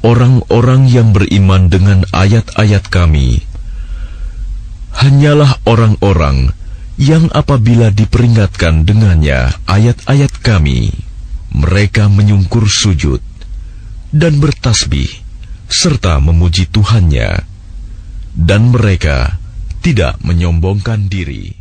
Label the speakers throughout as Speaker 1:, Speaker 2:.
Speaker 1: orang-orang yang beriman dengan ayat-ayat kami hanyalah orang-orang yang apabila diperingatkan dengannya ayat-ayat kami, mereka menyungkur sujud dan bertasbih serta memuji Tuhannya, dan mereka tidak menyombongkan diri.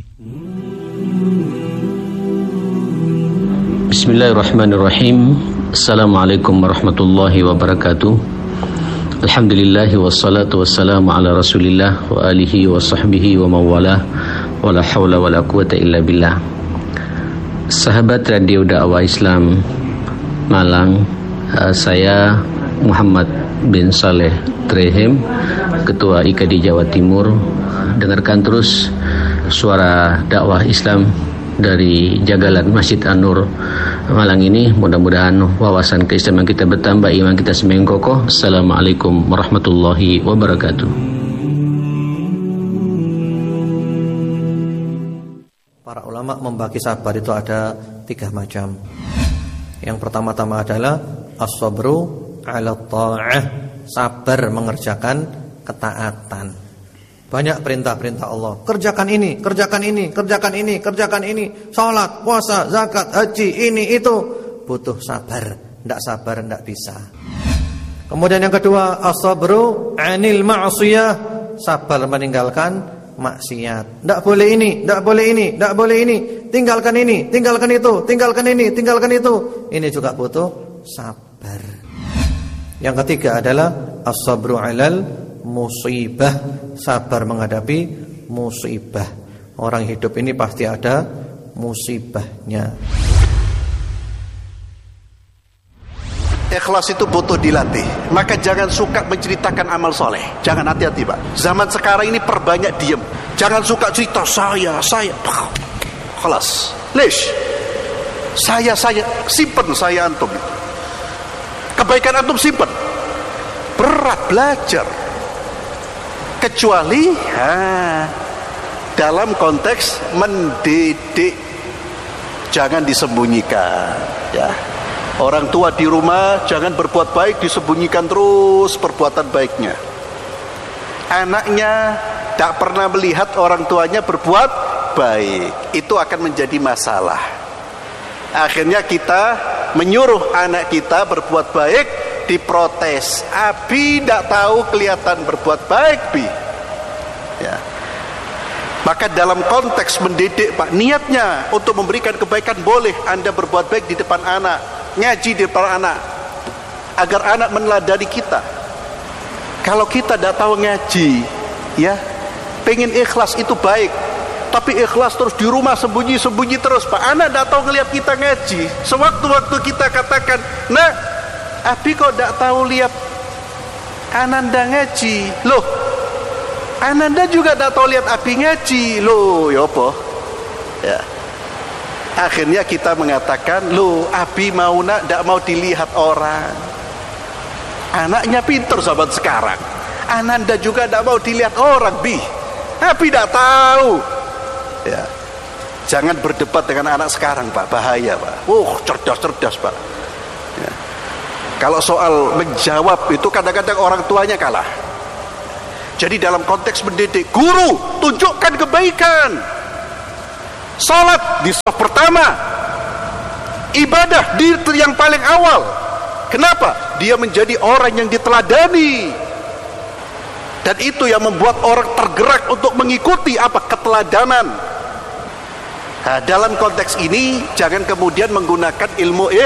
Speaker 2: Bismillahirrahmanirrahim. Assalamualaikum warahmatullahi wabarakatuh. Alhamdulillahi wassalatu wassalamu ala rasulillah wa alihi wa sahbihi wa mawalah, wa la hawla wa la quwata illa billah. Sahabat Radio Dakwah Islam Malang, saya Muhammad bin Saleh Trehim, Ketua IKD Jawa Timur. Dengarkan terus suara dakwah Islam dari Jagalan Masjid An-Nur Malang ini. Mudah-mudahan wawasan keislaman kita bertambah, iman kita semakin kokoh. Assalamualaikum warahmatullahi wabarakatuh.
Speaker 3: Para ulama membagi sabar itu ada 3 macam. Yang pertama-tama adalah as-sabru 'ala ta'ah, sabar mengerjakan ketaatan. Banyak perintah-perintah Allah. Kerjakan ini, kerjakan ini, kerjakan ini, kerjakan ini. Salat, puasa, zakat, haji, ini, itu. Butuh sabar. Tidak sabar, tidak bisa. Kemudian yang kedua, as-sabru 'anil ma'siyah, sabar meninggalkan maksiat. Tidak boleh ini, tidak boleh ini, tidak boleh ini. Tinggalkan ini, tinggalkan itu, tinggalkan ini, tinggalkan itu. Ini juga butuh sabar. Yang ketiga adalah as-sabru 'alal musibah, sabar menghadapi musibah. Orang hidup ini pasti ada musibahnya.
Speaker 4: Ikhlas itu butuh dilatih. Maka jangan suka menceritakan amal soleh. Jangan, hati-hati Pak. Zaman sekarang ini perbanyak diem. Jangan suka cerita saya. Kelas Lish saya simpen, saya antum. Kebaikan antum simpen. Berat belajar. Kecuali dalam konteks mendidik, jangan disembunyikan, ya. Orang tua di rumah jangan berbuat baik disembunyikan terus perbuatan baiknya. Anaknya tak pernah melihat orang tuanya berbuat baik, itu akan menjadi masalah. Akhirnya kita menyuruh anak kita berbuat baik, diprotes. Abi tidak tahu kelihatan berbuat baik, Bi. Ya. Maka dalam konteks mendidik, Pak, niatnya untuk memberikan kebaikan, boleh Anda berbuat baik di depan anak, ngaji di depan anak, agar anak meneladani kita. Kalau kita tidak tahu ngaji, ya, pengen ikhlas itu baik, tapi ikhlas terus di rumah sembunyi terus, Pak. Anak tidak tahu ngelihat kita ngaji. Sewaktu-waktu kita katakan, nah, Abi kok tidak tahu lihat Ananda ngaji. Loh, Ananda juga tidak tahu lihat Abi ngaji. Loh, ya apa? Ya. Akhirnya kita mengatakan, loh, Abi tidak mau dilihat orang. Anaknya pintar sahabat sekarang. Ananda juga tidak mau dilihat orang, Bi. Abi tidak tahu. Ya. Jangan berdebat dengan anak sekarang, Pak. Bahaya, Pak. Cerdas, Pak. Ya. Kalau soal menjawab itu kadang-kadang orang tuanya kalah. Jadi dalam konteks mendidik, guru tunjukkan kebaikan. Salat di saf pertama, ibadah di yang paling awal. Kenapa? Dia menjadi orang yang diteladani. Dan itu yang membuat orang tergerak untuk mengikuti apa? Keteladanan. Nah, dalam konteks ini jangan kemudian menggunakan ilmu